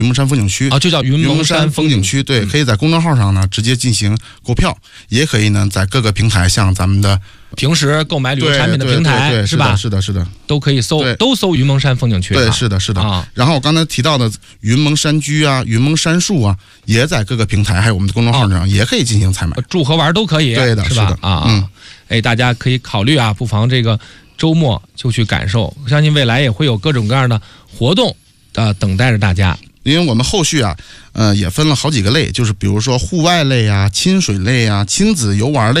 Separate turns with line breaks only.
云蒙山风景区
就叫云蒙山
风景区。对，可以在公众号上呢直接进行购票，也可以呢在各个平台，像咱们的
平时购买旅游产品的平台，是吧？
是的，
都可以搜，都搜云蒙山风景区。
对，是的。然后我刚才提到的云蒙山居啊、云蒙山树啊，也在各个平台还有我们的公众号上也可以进行采买，
住和玩都可以。
对的，
是吧？大家可以考虑啊，不妨这个周末就去感受。我相信未来也会有各种各样的活动等待着大家。
因为我们后续也分了好几个类，就是比如说户外类啊、亲水类啊、亲子游玩类。